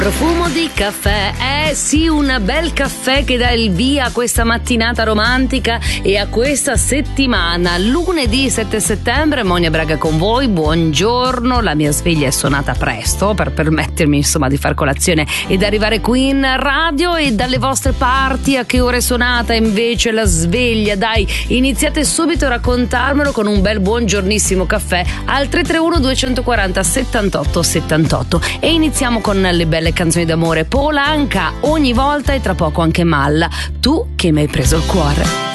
Profumo di caffè, sì, un bel caffè che dà il via a questa mattinata romantica e a questa settimana. Lunedì 7 settembre, Monia Braga con voi, buongiorno. La mia sveglia è suonata presto per permettermi insomma di far colazione ed arrivare qui in radio. E dalle vostre parti a che ora è suonata invece la sveglia? Dai, iniziate subito a raccontarmelo con un bel buongiornissimo caffè al 331 240 78 78 e iniziamo con le belle canzoni d'amore. Polanca ogni volta e tra poco anche Malla, tu che mi hai preso il cuore.